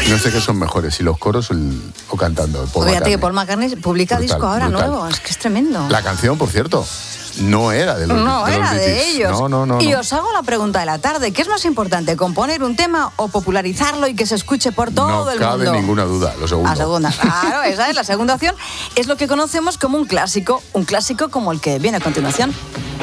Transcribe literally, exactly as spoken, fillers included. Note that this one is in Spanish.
No sé qué son mejores, si los coros o, el, o cantando. Paul Fíjate McCartney. que Paul McCartney publica Brutal, disco ahora brutal. nuevo, es que es tremendo. La canción, por cierto, no era de los No de los era de Beatles. ellos. No, no, no. Y no. os hago la pregunta de la tarde, ¿qué es más importante, componer un tema o popularizarlo y que se escuche por todo no el cabe mundo? ninguna duda, lo segundo. La segunda, claro, esa es la segunda opción. Es lo que conocemos como un clásico, un clásico como el que viene a continuación.